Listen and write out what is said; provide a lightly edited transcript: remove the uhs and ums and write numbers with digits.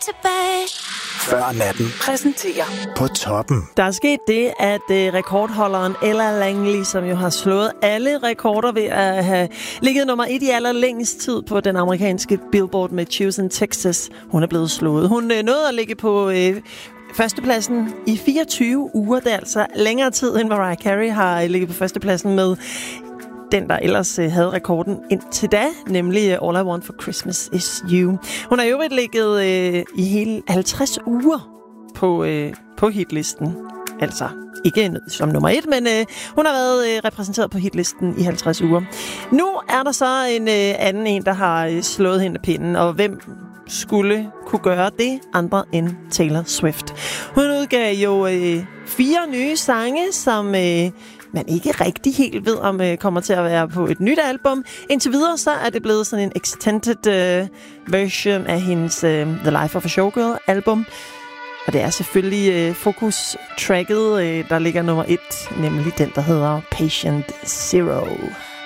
tilbage. Før natten Præsenterer på toppen. Der er sket det, at rekordholderen Ella Langley, som jo har slået alle rekorder ved at have ligget nummer 1 i allerlængst tid på den amerikanske Billboard med Choose Texas, hun er blevet slået. Hun nåede at ligge på førstepladsen i 24 uger. Det er altså længere tid, end Mariah Carey har ligget på førstepladsen med den, der ellers havde rekorden indtil da, nemlig All I Want for Christmas Is You. Hun har jo ligget i hele 50 uger på hitlisten. Altså ikke som nummer 1, men hun har været repræsenteret på hitlisten i 50 uger. Nu er der så en anden en, der har slået hende af pinden, og hvem skulle kunne gøre det andre end Taylor Swift. Hun udgav jo 4 nye sange, som man ikke rigtig helt ved, om kommer til at være på et nyt album. Indtil videre, så er det blevet sådan en extended version af hendes The Life of a Showgirl album. Og det er selvfølgelig Focus-tracket, der ligger nummer 1, nemlig den, der hedder Patient Zero.